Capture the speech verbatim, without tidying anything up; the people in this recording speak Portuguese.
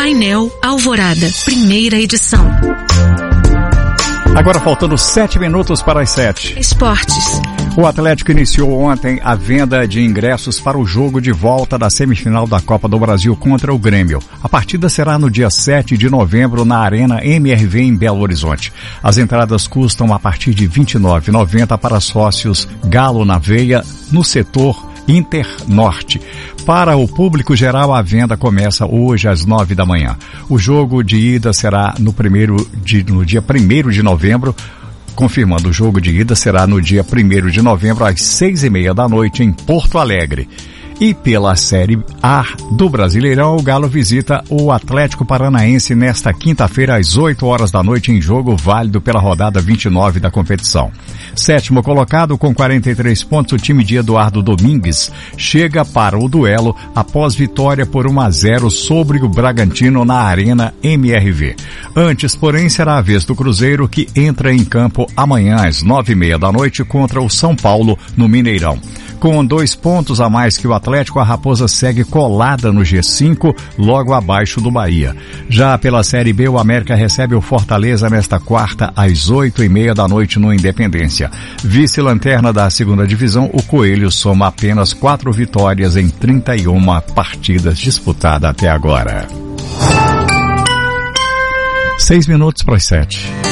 Painel Alvorada, primeira edição. Agora faltando sete minutos para as sete. Esportes. O Atlético iniciou ontem a venda de ingressos para o jogo de volta da semifinal da Copa do Brasil contra o Grêmio. A partida será no dia sete de novembro na Arena M R V em Belo Horizonte. As entradas custam a partir de vinte e nove reais e noventa centavos para sócios Galo na Veia no setor Internorte. Para o público geral, a venda começa hoje às nove da manhã. O jogo de ida será no, primeiro de, no dia primeiro de novembro. Confirmando, o jogo de ida será no dia primeiro de novembro, às seis e meia da noite, em Porto Alegre. E pela Série A do Brasileirão, o Galo visita o Atlético Paranaense nesta quinta-feira, às oito horas da noite, em jogo válido pela rodada vinte e nove da competição. Sétimo colocado, com quarenta e três pontos, o time de Eduardo Domingues chega para o duelo após vitória por um a zero sobre o Bragantino na Arena M R V. Antes, porém, será a vez do Cruzeiro, que entra em campo amanhã às nove e meia da noite contra o São Paulo no Mineirão. Com dois pontos a mais que o Atlético, a Raposa segue colada no G cinco, logo abaixo do Bahia. Já pela Série B, o América recebe o Fortaleza nesta quarta, às oito e meia da noite no Independência. Vice-lanterna da segunda divisão, o Coelho soma apenas quatro vitórias em trinta e uma partidas disputadas até agora. Seis minutos para as sete.